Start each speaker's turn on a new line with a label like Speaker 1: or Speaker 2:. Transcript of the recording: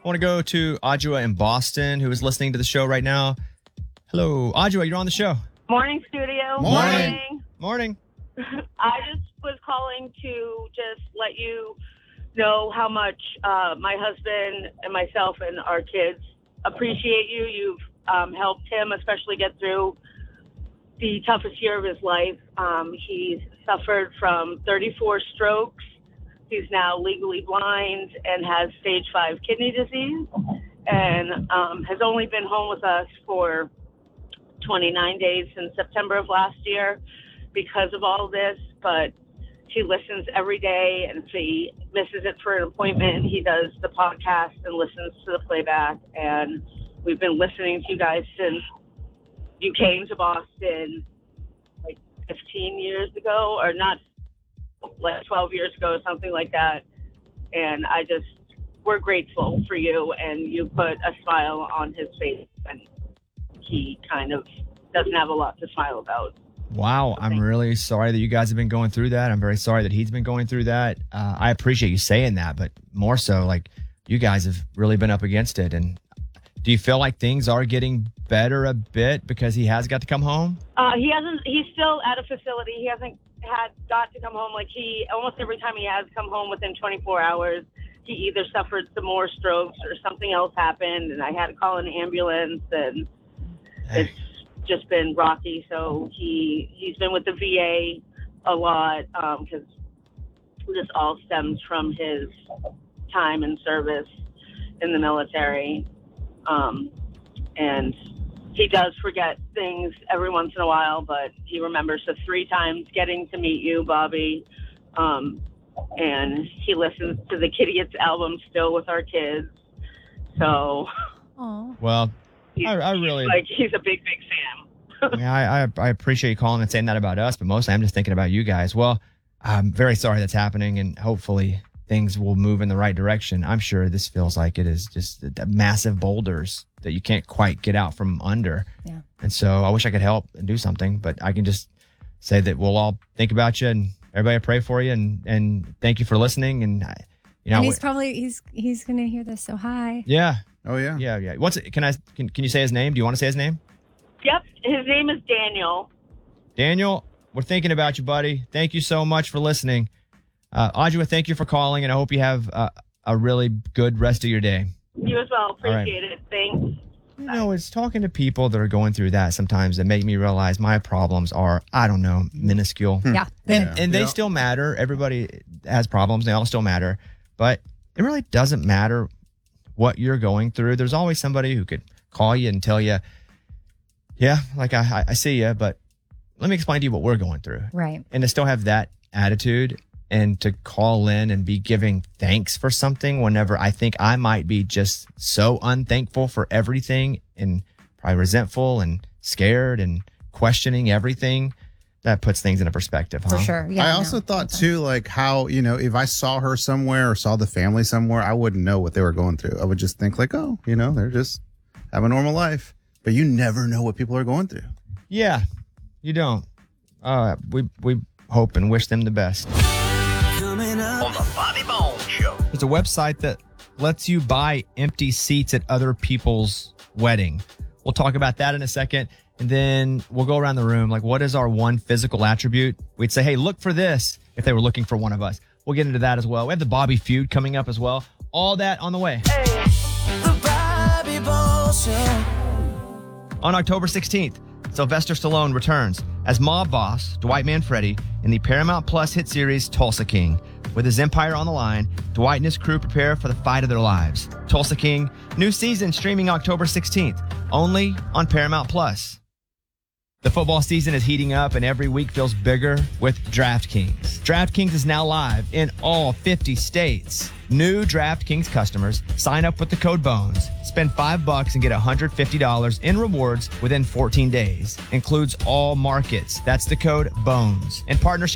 Speaker 1: I want to go to Adjoa in Boston, who is listening to the show right now. Hello, Adjoa, you're on the show.
Speaker 2: Morning, studio.
Speaker 1: Morning.
Speaker 2: I just was calling to just let you know how much my husband and myself and our kids appreciate you. You've helped him especially get through the toughest year of his life. He's suffered from 34 strokes. He's now legally blind and has stage 5 kidney disease and has only been home with us for 29 days since September of last year because of all this, but he listens every day, and if he misses it for an appointment, he does the podcast and listens to the playback, and we've been listening to you guys since you came to Boston like 15 years ago, or not, like 12 years ago, something like that, and we're grateful for you, and you put a smile on his face, and he kind of doesn't have a lot to smile about.
Speaker 1: Wow, I'm really sorry that you guys have been going through that. I'm very sorry that he's been going through that. I appreciate you saying that, but more so, like, you guys have really been up against it. And do you feel like things are getting better a bit because he has got to come home?
Speaker 2: He's still at a facility. He hasn't got to come home. Like, almost every time he has come home within 24 hours, he either suffered some more strokes or something else happened, and I had to call an ambulance, and it's just been rocky. So he's been with the VA a lot because this all stems from his time in service in the military. And he does forget things every once in a while, but he remembers the 3 times getting to meet you, Bobby. And he listens to the Kidiots album still with our kids. So,
Speaker 1: well, I really
Speaker 2: he's a big fan.
Speaker 1: Yeah, I appreciate you calling and saying that about us, but mostly I'm just thinking about you guys. Well, I'm very sorry that's happening, and hopefully things will move in the right direction. I'm sure this feels like it is just the massive boulders that you can't quite get out from under.
Speaker 3: Yeah.
Speaker 1: And so I wish I could help and do something, but I can just say that we'll all think about you, and everybody pray for you, and thank you for listening. And
Speaker 3: and he's probably he's gonna hear this. So hi.
Speaker 1: Yeah.
Speaker 4: Oh yeah.
Speaker 1: Yeah. Can you say his name? Do you want to say his name?
Speaker 2: Yep. His name is Daniel.
Speaker 1: Daniel, we're thinking about you, buddy. Thank you so much for listening. Adjoa, thank you for calling, and I hope you have a really good rest of your day.
Speaker 2: You as well. Appreciate it. Thanks.
Speaker 1: It's talking to people that are going through that sometimes that make me realize my problems are, I don't know, minuscule.
Speaker 3: Yeah.
Speaker 1: And they still matter. Everybody has problems. They all still matter. But it really doesn't matter what you're going through. There's always somebody who could call you and tell you, yeah, like I see you, but let me explain to you what we're going through.
Speaker 3: Right.
Speaker 1: And to still have that attitude and to call in and be giving thanks for something whenever I think I might be just so unthankful for everything and probably resentful and scared and questioning everything, that puts things into perspective.
Speaker 3: For sure. Yeah.
Speaker 4: I also thought too, like how, if I saw her somewhere or saw the family somewhere, I wouldn't know what they were going through. I would just think like, oh, they're just have a normal life. But you never know what people are going through.
Speaker 1: Yeah, you don't. We hope and wish them the best.
Speaker 5: Coming up on the Bobby Bones Show.
Speaker 1: There's a website that lets you buy empty seats at other people's wedding. We'll talk about that in a second. And then we'll go around the room. Like, what is our one physical attribute? We'd say, hey, look for this if they were looking for one of us. We'll get into that as well. We have the Bobby feud coming up as well. All that on the way.
Speaker 5: The Bobby Bones Show.
Speaker 1: On October 16th, Sylvester Stallone returns as mob boss Dwight Manfredi in the Paramount Plus hit series Tulsa King. With his empire on the line, Dwight and his crew prepare for the fight of their lives. Tulsa King, new season streaming October 16th, only on Paramount Plus. The football season is heating up, and every week feels bigger with DraftKings. DraftKings is now live in all 50 states. New DraftKings customers sign up with the code BONES. Spend $5 and get $150 in rewards within 14 days. Includes all markets. That's the code BONES. In partnership